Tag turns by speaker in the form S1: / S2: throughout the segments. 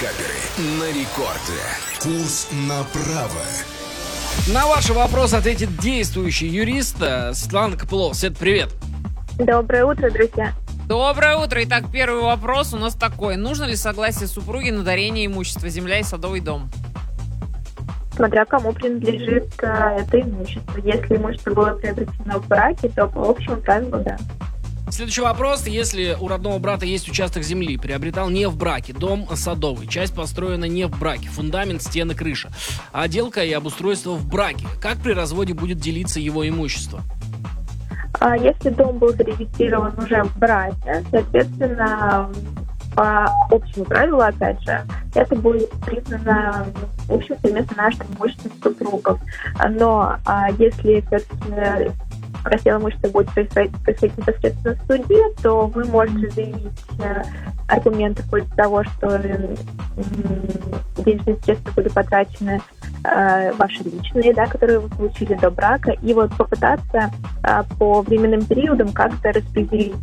S1: Вейкаперы на рекорде. Курс направо.
S2: На ваши вопросы ответит действующий юрист Светлана Копылова. Свет, привет.
S3: Доброе утро, друзья.
S4: Доброе утро. Итак, первый вопрос у нас такой. Нужно ли согласие супруги на дарение имущества, земля и садовый дом?
S3: Смотря кому принадлежит это имущество. Если имущество было приобретено в браке, то по общему правилу, да.
S2: Следующий вопрос. Если у родного брата есть участок земли, приобретал не в браке, дом садовый, часть построена не в браке, фундамент, стены, крыша, а отделка и обустройство в браке, как при разводе будет делиться его имущество?
S3: Если дом был зарегистрирован уже в браке, соответственно, по общему правилу, опять же, это будет признано общим совместно нашим имуществом супругов. Но если все-таки раздел имущества будет происходить непосредственно в суде, то вы можете заявить аргументы в пользу того, что денежные средства были потрачены ваши личные, да, которые вы получили до брака, и вот попытаться по временным периодам как-то распределить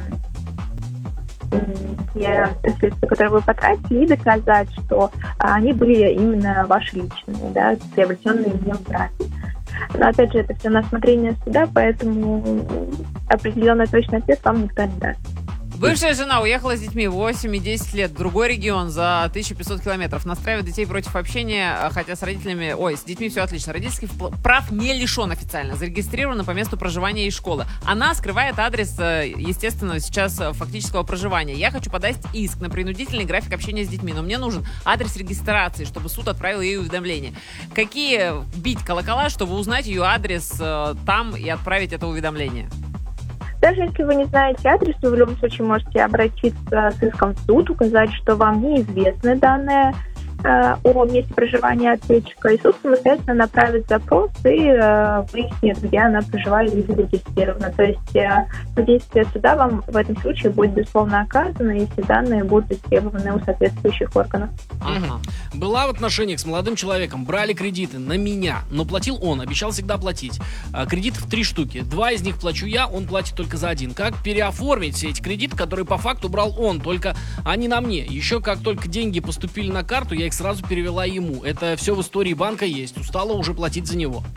S3: те средства, которые вы потратили, и доказать, что они были именно ваши личные, да, приобретенные не в браке. Но, опять же, это все на осмотрение суда, поэтому определенный точный ответ вам никто не даст.
S4: Бывшая жена уехала с детьми 8 и 10 лет в другой регион за 1500 километров. Настраивает детей против общения, хотя с родителями... с детьми все отлично. Родительских прав не лишен официально. Зарегистрирована по месту проживания и школы. Она скрывает адрес, естественно, сейчас фактического проживания. Я хочу подать иск на принудительный график общения с детьми, но мне нужен адрес регистрации, чтобы суд отправил ей уведомление. Какие бить колокола, чтобы узнать ее адрес там и отправить это уведомление?
S3: Даже если вы не знаете адрес, вы в любом случае можете обратиться с иском в суд, указать, что вам неизвестны данные о месте проживания ответчика, и суд самостоятельно направит запрос и выяснит, где она проживает и зарегистрирована. То есть содействие суда вам в этом случае будет безусловно оказано, если данные будут истребованы у соответствующих органов.
S2: Была в отношениях с молодым человеком, брали кредиты на меня, но платил он, обещал всегда платить. Кредитов 3 штуки, 2 из них плачу я, он платит только за 1. Как переоформить все эти кредиты, которые по факту брал он, только они на мне? Еще как только деньги поступили на карту, я их сразу перевела ему. Это все в истории банка есть. Устала уже платить за него.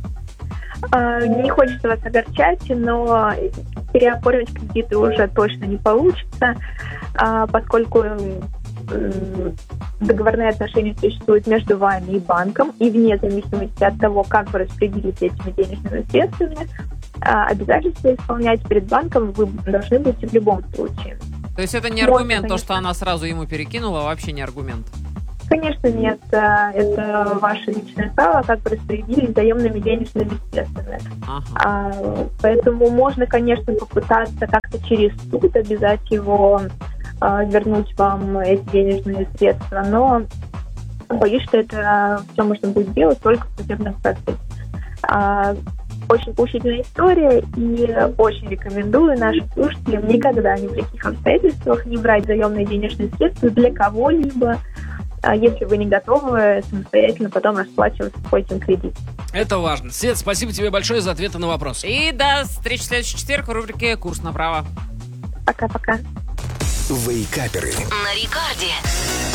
S3: Не хочется вас огорчать, но переоформить кредиты уже точно не получится, поскольку договорные отношения существуют между вами и банком, и вне зависимости от того, как вы распределите этими денежными средствами, обязательства исполнять перед банком вы должны будете в любом случае.
S4: То есть это не аргумент, то, что она сразу ему перекинула, вообще не аргумент?
S3: Конечно, нет. Это ваше личное право, как бы распределить заемными денежными средствами. Поэтому можно, конечно, попытаться как-то через суд обязать его вернуть вам эти денежные средства, но боюсь, что это все можно будет делать только в судебном процессе. Очень поучительная история, и очень рекомендую нашим слушателям никогда ни при каких обстоятельствах не брать заемные денежные средства для кого-либо, если вы не готовы самостоятельно потом расплачиваться по этим кредитам.
S2: Это важно. Свет, спасибо тебе большое за ответы на вопросы.
S4: И до встречи в следующий четверг в рубрике «Курс направо».
S3: Пока-пока.
S1: Вейкаперы
S5: на рекорде.